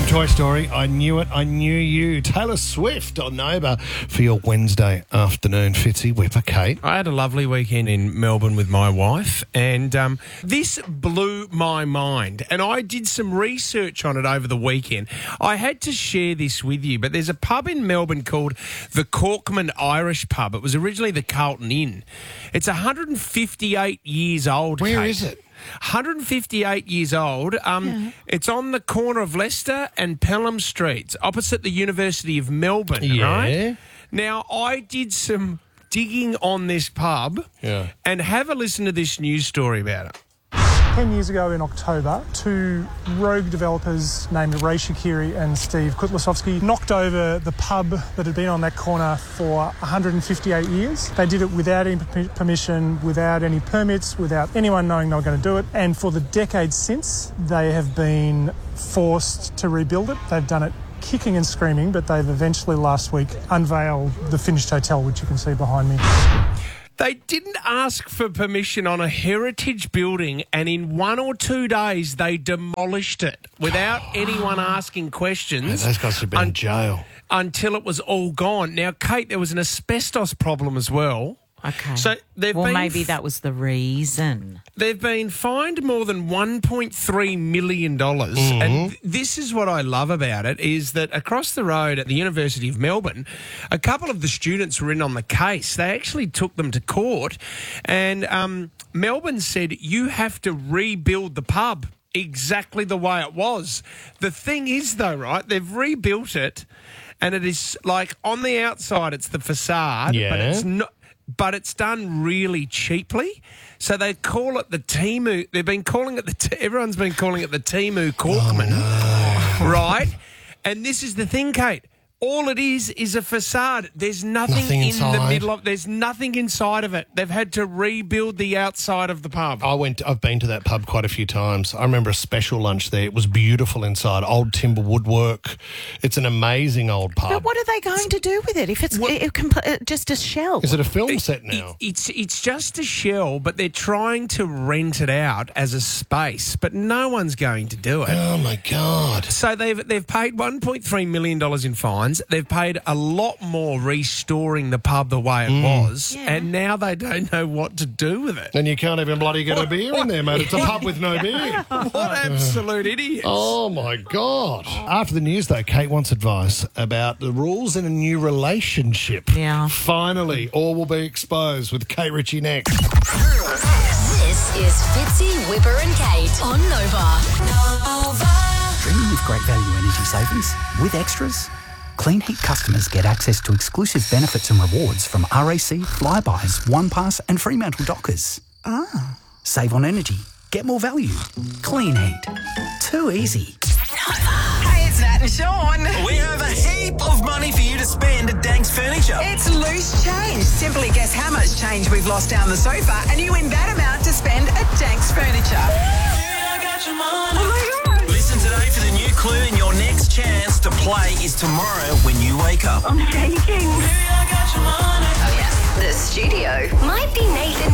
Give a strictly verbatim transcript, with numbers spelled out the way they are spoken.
Toy Story, I Knew It, I Knew You. Taylor Swift on Nova for your Wednesday afternoon. Fitzy, Whipper, Kate. I had a lovely weekend in Melbourne with my wife, and um, this blew my mind. And I did some research on it over the weekend. I had to share this with you, but there's a pub in Melbourne called the Corkman Irish Pub. It was originally the Carlton Inn. It's one hundred fifty-eight years old. Where Kate. is it? one hundred fifty-eight years old. Um, Yeah. It's on the corner of Leicester and Pelham Streets, opposite the University of Melbourne, Yeah. right? Now, I did some digging on this pub Yeah. and have a listen to this news story about it. Ten years ago in October, two rogue developers named Ray Shakiri and Steve Kutlasovsky knocked over the pub that had been on that corner for one hundred fifty-eight years. They did it without any per- permission, without any permits, without anyone knowing they were going to do it. And for the decades since, they have been forced to rebuild it. They've done it kicking and screaming, but they've eventually last week unveiled the finished hotel, which you can see behind me. They didn't ask for permission on a heritage building, and in one or two days they demolished it without anyone asking questions. Those guys have been in un- jail. Until it was all gone. Now, Kate, there was an asbestos problem as well. Okay. So they've well, been maybe f- that was the reason. They've been fined more than one point three million dollars. And th- this is what I love about it, is that across the road at the University of Melbourne, a couple of the students were in on the case. They actually took them to court, and um, Melbourne said, you have to rebuild the pub exactly the way it was. The thing is, though, right, they've rebuilt it, and it is like on the outside it's the facade, Yeah. but it's not. But it's done really cheaply. So they call it the Timu. They've been calling it the. T- everyone's been calling it the Timu Corkman, right? And this is the thing, Kate. All it is is a facade. There's nothing, Nothing in inside. the middle of. There's nothing inside of it. They've had to rebuild the outside of the pub. I went. I've been to that pub quite a few times. I remember a special lunch there. It was beautiful inside, old timber woodwork. It's an amazing old pub. But what are they going to do with it if it's it, it compl- uh, just a shell? Is it a film set now? It- it's it's just a shell, but they're trying to rent it out as a space, but no one's going to do it. Oh my God! So they've they've paid one point three million dollars in fines. They've paid a lot more restoring the pub the way it was, Yeah. and now they don't know what to do with it. And you can't even bloody get a beer in there, mate. It's a pub with no beer. What absolute idiots! Oh my God! After the news, though, Kate wants advice about the rules in a new relationship. Yeah. Finally, all will be exposed with Kate Ritchie next. This is Fitzy, Whipper and Kate on Nova. Nova. Dreaming of great value energy savings? With extras? Clean Heat customers get access to exclusive benefits and rewards from R A C, Flybuys, OnePass and Fremantle Dockers. Ah. Save on energy. Get more value. Clean Heat. Too easy. Hey, it's Nat and Sean. We have a heap of money for you to spend at Danks Furniture. It's loose change. Simply guess how much change we've lost down the sofa and you win that amount to spend at Danks Furniture. Yeah, I got your money. Oh my God. Listen today for the new clue, and your next chance to play is tomorrow when you wake up. I'm shaking. Yeah, I got your money. Oh, yeah. The studio might be Nathan